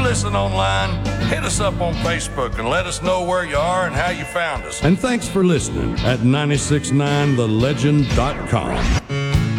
listen online, hit us up on Facebook and let us know where you are and how you found us. And thanks for listening at 969thelegend.com.